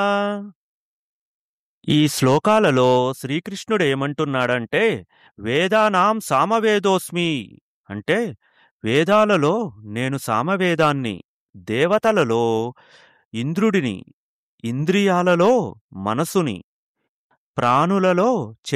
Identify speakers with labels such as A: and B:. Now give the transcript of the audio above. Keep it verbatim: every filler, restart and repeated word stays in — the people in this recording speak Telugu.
A: ఈ శ్లోకాలలో శ్రీకృష్ణుడేమంటున్నాడంటే, వేదానాం సామవేదోస్మి అంటే వేదాలలో నేను సామవేదాన్ని, దేవతలలో ఇంద్రుడిని, ఇంద్రియాలలో మనసుని, ప్రాణులలో